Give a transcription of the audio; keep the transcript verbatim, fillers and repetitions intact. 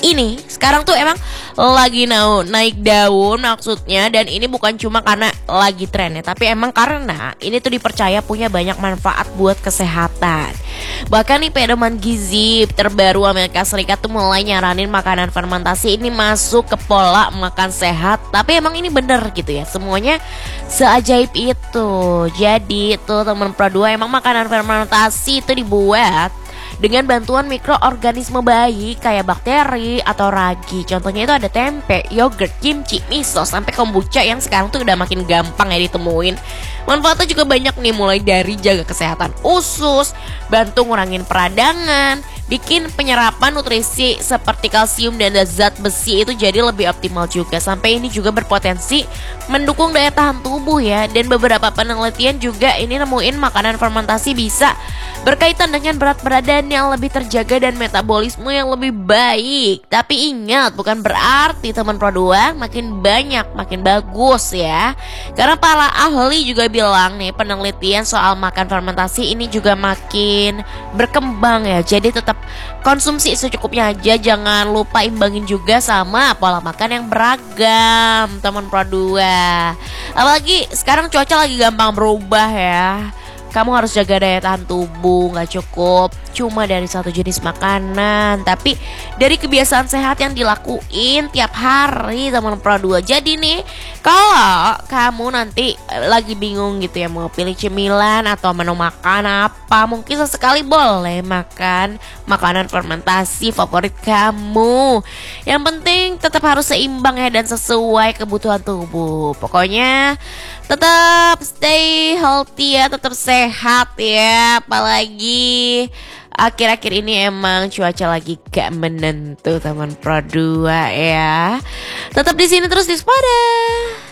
ini sekarang tuh emang lagi nau, naik daun maksudnya. Dan ini bukan cuma karena lagi trennya, tapi emang karena ini tuh dipercaya punya banyak manfaat buat kesehatan. Bahkan nih pedoman gizi terbaru Amerika Serikat tuh mulai nyaranin makanan fermentasi ini masuk ke pola makan sehat. Tapi emang ini bener gitu ya, semuanya seajaib itu. Jadi tuh teman Pro dua, emang makanan fermentasi itu dibuat dengan bantuan mikroorganisme bayi kayak bakteri atau ragi. Contohnya itu ada tempe, yogurt, kimchi, miso, sampai kombucha yang sekarang tuh udah makin gampang ya ditemuin. Manfaatnya juga banyak nih, mulai dari jaga kesehatan usus, bantu ngurangin peradangan, bikin penyerapan nutrisi seperti kalsium dan zat besi itu jadi lebih optimal juga. Sampai ini juga berpotensi mendukung daya tahan tubuh ya. Dan beberapa penelitian juga ini nemuin makanan fermentasi bisa berkaitan dengan berat badan yang lebih terjaga dan metabolisme yang lebih baik. Tapi ingat, bukan berarti teman Pro dua makin banyak makin bagus ya. Karena para ahli juga bilang nih, penelitian soal makan fermentasi ini juga makin berkembang ya. Jadi tetap konsumsi secukupnya aja, jangan lupa imbangin juga sama pola makan yang beragam teman Pro dua. Apalagi sekarang cuaca lagi gampang berubah ya. Kamu harus jaga daya tahan tubuh, gak cukup cuma dari satu jenis makanan, tapi dari kebiasaan sehat yang dilakuin tiap hari teman Pro dua. Jadi nih, kalau kamu nanti lagi bingung gitu ya mau pilih cemilan atau menu makan apa, mungkin sesekali boleh makan makanan fermentasi favorit kamu. Yang penting tetap harus seimbang ya dan sesuai kebutuhan tubuh. Pokoknya tetap stay healthy ya, tetap sehat ya. Apalagi akhir-akhir ini emang cuaca lagi gak menentu teman Pro dua ya. Tetap di sini terus di Spoda.